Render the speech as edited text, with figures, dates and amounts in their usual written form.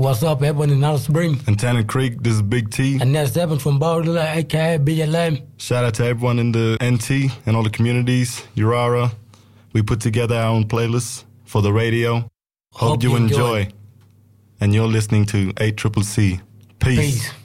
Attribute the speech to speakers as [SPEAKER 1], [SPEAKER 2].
[SPEAKER 1] What's up, everyone in Alice Spring?
[SPEAKER 2] In Tanner Creek, this is Big T.
[SPEAKER 1] And that's Evan from Baltimore, a.k.a. BLM.
[SPEAKER 2] Shout out to everyone in the NT and all the communities, Urara. We put together our own playlist for the radio. Hope you enjoy. And you're listening to 8CCC. Peace.